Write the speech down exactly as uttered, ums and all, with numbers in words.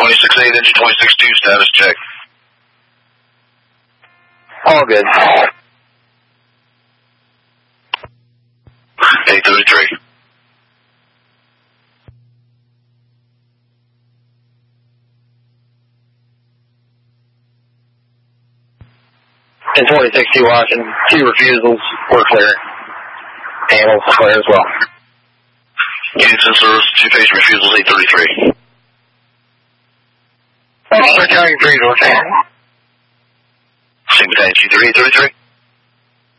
twenty-six eight, engine twenty-six two, status check. All good. eight thirty-three. And twenty-six two watching, two refusals, we're clear. Panels clear as well. Units in service, two phase refusals, eight thirty-three. Officer County three, door. Same battalion, G three, eight thirty-three.